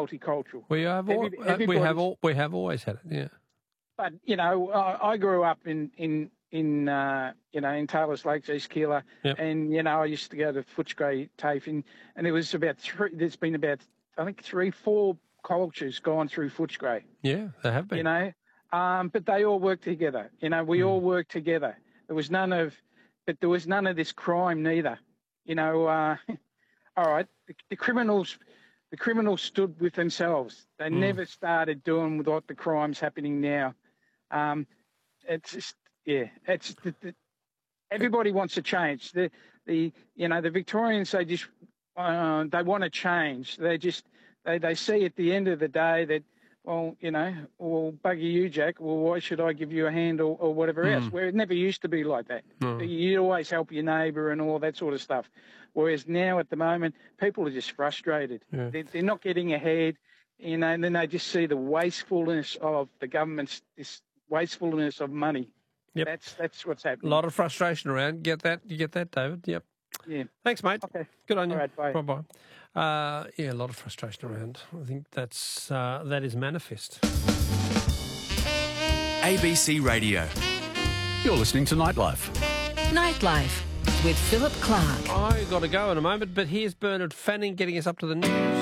multicultural. We have always had it. Yeah. But I grew up in Taylor's Lakes, East Keilor, Yep. and I used to go to Footscray TAFE, and there was there's been about I think 3-4 cultures gone through Footscray. Yeah, there have been. But they all work together. We all work together. There was none of this crime neither. All right, the criminals stood with themselves. They never started doing what the crime's happening now. It's just, it's everybody wants to change. The Victorians, they just they want to change. They see at the end of the day that, well, bugger you, Jack. Well, why should I give you a hand or whatever else? Where it never used to be like that. You always help your neighbour and all that sort of stuff. Whereas now, at the moment, people are just frustrated. Yeah. They're not getting ahead, and then they just see the wastefulness of the government's, this wastefulness of money. Yep. That's what's happening. A lot of frustration around. You get that, David? Yep. Yeah. Thanks, mate. Okay. Good on you. All right, bye. Bye-bye. A lot of frustration around. I think that is manifest. ABC Radio. You're listening to Nightlife. Nightlife with Philip Clark. I got to go in a moment, but here's Bernard Fanning getting us up to the news.